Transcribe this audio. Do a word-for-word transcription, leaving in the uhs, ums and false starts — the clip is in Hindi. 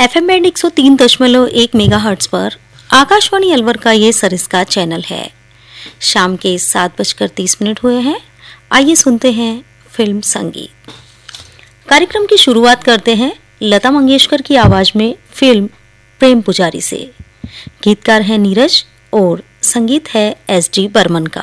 एफएम बैंड एक सौ तीन दशमलव एक मेगाहर्ट्ज पर आकाशवाणी अलवर का ये सरिस्का चैनल है। शाम के सात बजकर तीस मिनट हुए हैं। आइए सुनते हैं फिल्म संगीत। कार्यक्रम की शुरुआत करते हैं लता मंगेशकर की आवाज में फिल्म प्रेम पुजारी से। गीतकार है नीरज और संगीत है एस डी बर्मन का।